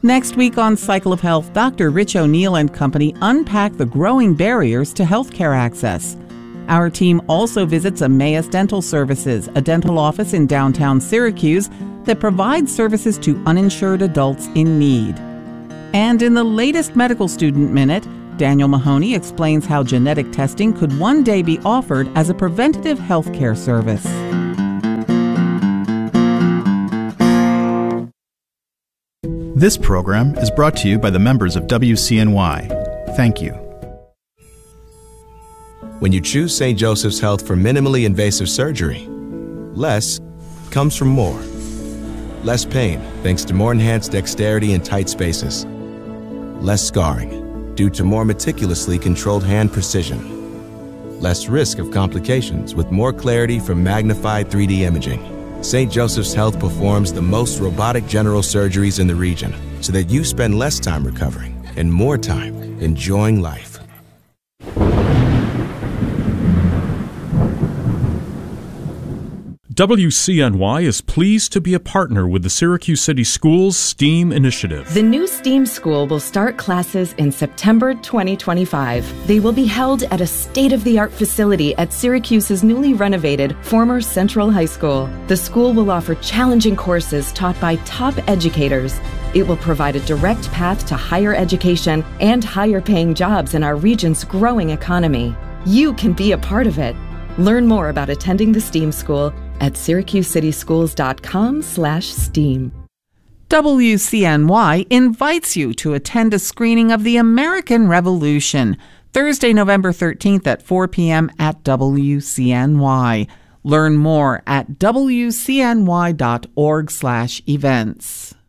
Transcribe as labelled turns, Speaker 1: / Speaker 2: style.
Speaker 1: Next week on Cycle of Health, Dr. Rich O'Neill and company unpack the growing barriers to healthcare access. Our team also visits Emmaus Dental Services, a dental office in downtown Syracuse that provides services to uninsured adults in need. And in the latest Medical Student Minute, Daniel Mahoney explains how genetic testing could one day be offered as a preventative healthcare service.
Speaker 2: This program is brought to you by the members of WCNY. Thank you.
Speaker 3: When you choose St. Joseph's Health for minimally invasive surgery, less comes from more. Less pain thanks to more enhanced dexterity in tight spaces. Less scarring due to more meticulously controlled hand precision. Less risk of complications with more clarity from magnified 3D imaging. St. Joseph's Health performs the most robotic general surgeries in the region so that you spend less time recovering and more time enjoying life.
Speaker 4: WCNY is pleased to be a partner with the Syracuse City Schools STEAM initiative.
Speaker 5: The new STEAM school will start classes in September 2025. They will be held at a state-of-the-art facility at Syracuse's newly renovated former Central High School. The school will offer challenging courses taught by top educators. It will provide a direct path to higher education and higher-paying jobs in our region's growing economy. You can be a part of it. Learn more about attending the STEAM school at SyracuseCitySchools.com/STEAM.
Speaker 1: WCNY invites you to attend a screening of The American Revolution, Thursday, November 13th at 4 p.m. at WCNY. Learn more at WCNY.org/events.